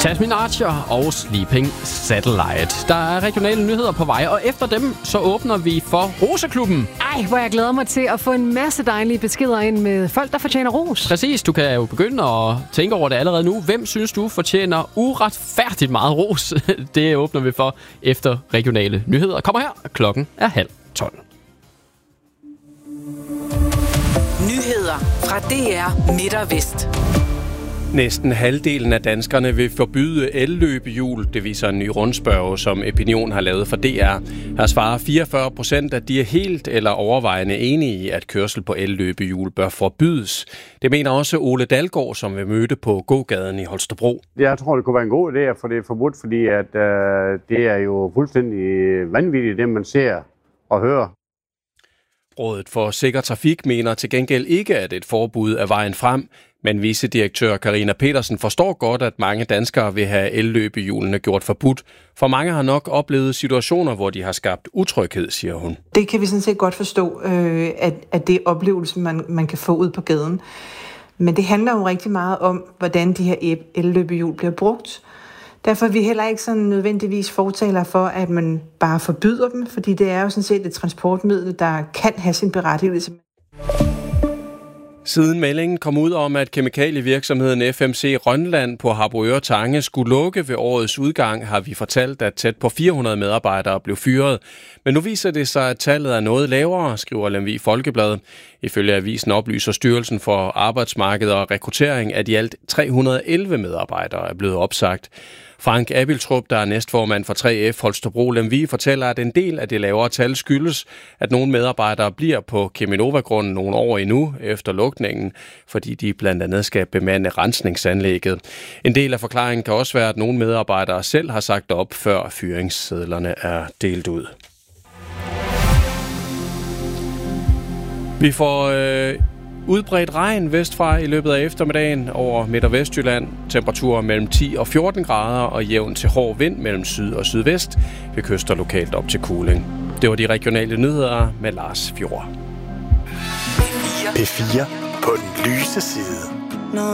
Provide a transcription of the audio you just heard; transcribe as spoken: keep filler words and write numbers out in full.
Jasmine Archer og Sleeping Satellite. Der er regionale nyheder på vej, og efter dem så åbner vi for Roseklubben. Ej, hvor jeg glæder mig til at få en masse dejlige beskeder ind med folk, der fortjener ros. Præcis, du kan jo begynde at tænke over det allerede nu. Hvem synes du fortjener uretfærdigt meget ros? Det åbner vi for efter regionale nyheder. Kommer her, klokken er halv tolv. Nyheder fra D R Midt og Vest. Næsten halvdelen af danskerne vil forbyde elløbehjul. Det viser en ny rundspørge, som Opinion har lavet for D R. Her svarer fireogfyrre procent, at de er helt eller overvejende enige i, at kørsel på elløbehjul bør forbydes. Det mener også Ole Dalgaard, som vil møde på gågaden i Holstebro. Jeg tror, det kunne være en god idé at få det forbudt, fordi at, øh, det er jo fuldstændig vanvittigt, det man ser og hører. Rådet for Sikker Trafik mener til gengæld ikke, at et forbud er vejen frem, men vicedirektør Karina Petersen forstår godt, at mange danskere vil have elløbehjulene gjort forbudt. For mange har nok oplevet situationer, hvor de har skabt utryghed, siger hun. Det kan vi sådan set godt forstå, øh, at, at det er oplevelsen, man, man kan få ud på gaden. Men det handler jo rigtig meget om, hvordan de her elløbehjul bliver brugt. Derfor er vi heller ikke sådan nødvendigvis fortalere for, at man bare forbyder dem, fordi det er jo sådan set et transportmiddel, der kan have sin berettigelse. Siden meldingen kom ud om, at kemikalievirksomheden F M C Rønland på Harboøre Tange skulle lukke ved årets udgang, har vi fortalt, at tæt på fire hundrede medarbejdere blev fyret. Men nu viser det sig, at tallet er noget lavere, skriver Lemvig Folkeblad. Ifølge avisen oplyser Styrelsen for Arbejdsmarked og Rekruttering, at i alt tre hundrede og elleve medarbejdere er blevet opsagt. Frank Abiltrup, der er næstformand for tre F Holstebro Lemvig, fortæller, at en del af det lavere tal skyldes, at nogle medarbejdere bliver på Cheminova-grunden nogle år endnu efter lukningen, fordi de blandt andet skal bemande rensningsanlægget. En del af forklaringen kan også være, at nogle medarbejdere selv har sagt op, før fyringssedlerne er delt ud. Vi får øh, udbredt regn vestfra i løbet af eftermiddagen over Midt- og Vestjylland. Temperaturer mellem ti og fjorten grader og jævn til hård vind mellem syd og sydvest. Ved kyster lokalt op til kuling. Det var de regionale nyheder med Lars Fjord. P fire på den lyse side.